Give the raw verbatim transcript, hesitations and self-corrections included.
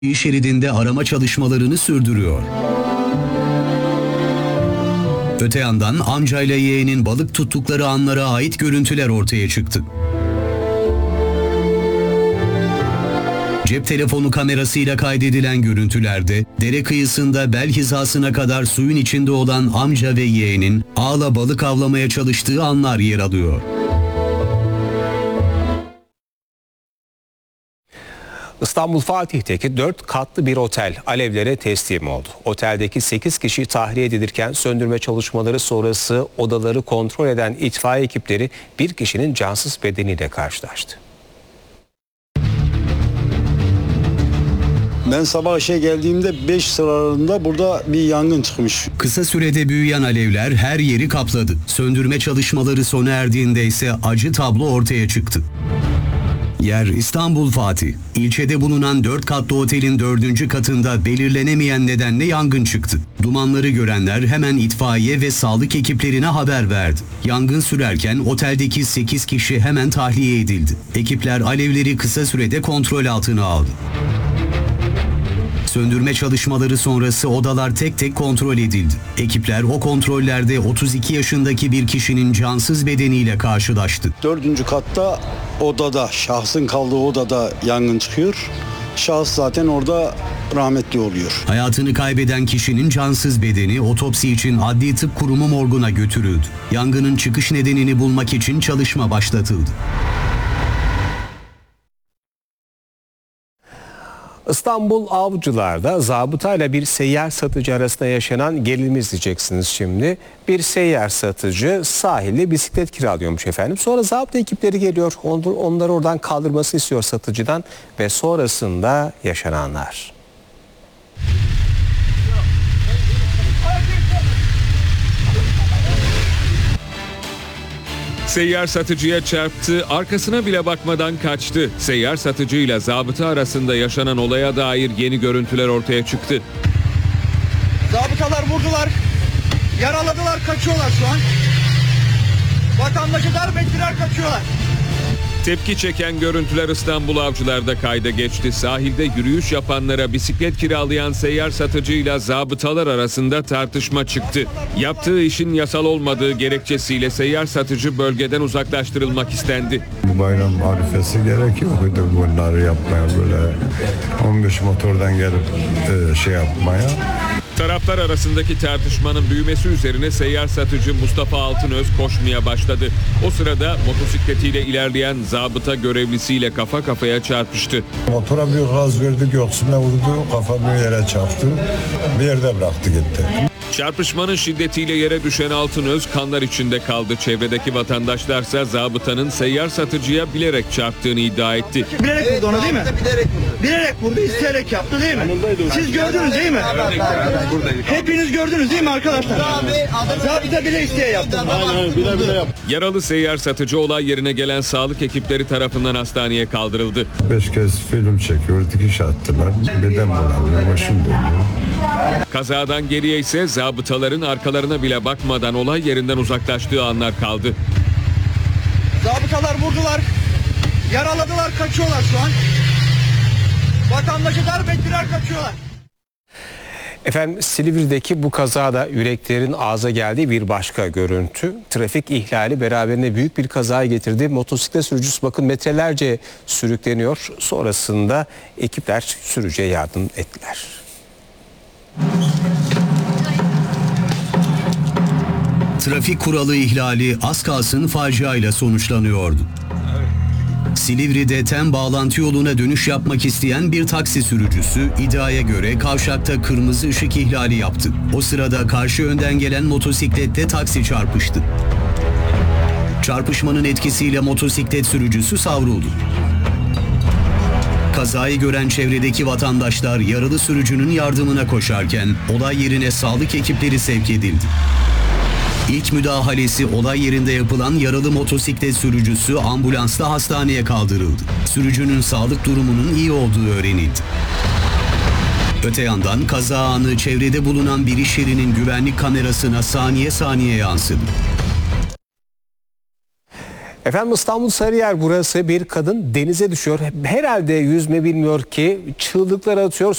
şeridinde arama çalışmalarını sürdürüyor. Öte yandan amcayla yeğenin balık tuttukları anlara ait görüntüler ortaya çıktı. Cep telefonu kamerasıyla kaydedilen görüntülerde dere kıyısında bel hizasına kadar suyun içinde olan amca ve yeğenin ağla balık avlamaya çalıştığı anlar yer alıyor. İstanbul Fatih'teki dört katlı bir otel alevlere teslim oldu. Oteldeki sekiz kişi tahliye edilirken söndürme çalışmaları sonrası odaları kontrol eden itfaiye ekipleri bir kişinin cansız bedeniyle karşılaştı. Ben sabah işe geldiğimde beş sıralarında burada bir yangın çıkmış. Kısa sürede büyüyen alevler her yeri kapladı. Söndürme çalışmaları sona erdiğinde ise acı tablo ortaya çıktı. Yer İstanbul Fatih. İlçede bulunan dört katlı otelin dördüncü katında belirlenemeyen nedenle yangın çıktı. Dumanları görenler hemen itfaiye ve sağlık ekiplerine haber verdi. Yangın sürerken oteldeki sekiz kişi hemen tahliye edildi. Ekipler alevleri kısa sürede kontrol altına aldı. Söndürme çalışmaları sonrası odalar tek tek kontrol edildi. Ekipler o kontrollerde otuz iki yaşındaki bir kişinin cansız bedeniyle karşılaştı. Dördüncü katta odada, şahsın kaldığı odada yangın çıkıyor. Şahıs zaten orada rahmetli oluyor. Hayatını kaybeden kişinin cansız bedeni otopsi için Adli Tıp Kurumu morguna götürüldü. Yangının çıkış nedenini bulmak için çalışma başlatıldı. İstanbul Avcılar'da zabıtayla bir seyyar satıcı arasında yaşanan gerilimi izleyeceksiniz şimdi. Bir seyyar satıcı sahilde bisiklet kiralıyormuş efendim. Sonra zabıta ekipleri geliyor. Onları oradan kaldırmasını istiyor satıcıdan ve sonrasında yaşananlar. Seyyar satıcıya çarptı, arkasına bile bakmadan kaçtı. Seyyar satıcıyla zabıta arasında yaşanan olaya dair yeni görüntüler ortaya çıktı. Zabıtalar vurdular, yaraladılar, kaçıyorlar şu an. Vatandaşı darp ettiler, kaçıyorlar. Tepki çeken görüntüler İstanbul Avcılar'da kayda geçti. Sahilde yürüyüş yapanlara bisiklet kiralayan seyyar satıcıyla zabıtalar arasında tartışma çıktı. Yaptığı işin yasal olmadığı gerekçesiyle seyyar satıcı bölgeden uzaklaştırılmak istendi. Bu bayram arifesi gerekiyor bunları yapmaya, böyle on beş motordan gelip e, şey yapmaya. Taraflar arasındaki tartışmanın büyümesi üzerine seyyar satıcı Mustafa Altınöz koşmaya başladı. O sırada motosikletiyle ilerleyen zabıta görevlisiyle kafa kafaya çarpıştı. Motora bir gaz verdi, göğsüne vurdu, kafamı yere çarptı, bir yerde bıraktı gitti. Çarpışmanın şiddetiyle yere düşen Altınöz kanlar içinde kaldı. Çevredeki vatandaşlarsa zabıtanın seyyar satıcıya bilerek çarptığını iddia etti. Bilerek vurdu onu değil mi? Bilerek vurdu. Bilerek vurdu, isteyerek yaptı değil mi? Siz gördünüz değil mi? Hepiniz gördünüz değil mi arkadaşlar? Zabıta bile isteye yaptı. Yaralı seyyar satıcı olay yerine gelen sağlık ekipleri tarafından hastaneye kaldırıldı. Beş kez film çekiyor, dikiş attılar. Beden bulanıyor, başım dönüyor. Kazadan geriye ise zabıtaların arkalarına bile bakmadan olay yerinden uzaklaştığı anlar kaldı. Zabıtalar vurdular, yaraladılar, kaçıyorlar şu an. Vatandaşı darp ettiler, kaçıyorlar. Efendim Silivri'deki bu kazada yüreklerin ağza geldiği bir başka görüntü. Trafik ihlali beraberinde büyük bir kazaya getirdi. Motosiklet sürücüsü bakın metrelerce sürükleniyor. Sonrasında ekipler sürücüye yardım ettiler. Trafik kuralı ihlali az kalsın faciayla sonuçlanıyordu. Silivri'de TEM bağlantı yoluna dönüş yapmak isteyen bir taksi sürücüsü iddiaya göre kavşakta kırmızı ışık ihlali yaptı. O sırada karşı yönden gelen motosiklette taksi çarpıştı. Çarpışmanın etkisiyle motosiklet sürücüsü savruldu. Kazayı gören çevredeki vatandaşlar yaralı sürücünün yardımına koşarken olay yerine sağlık ekipleri sevk edildi. İlk müdahalesi olay yerinde yapılan yaralı motosiklet sürücüsü ambulansla hastaneye kaldırıldı. Sürücünün sağlık durumunun iyi olduğu öğrenildi. Öte yandan kaza anı çevrede bulunan bir iş yerinin güvenlik kamerasına saniye saniye yansıdı. Efendim İstanbul Sarıyer burası, bir kadın denize düşüyor. Herhalde yüzme bilmiyor ki çığlıklar atıyor.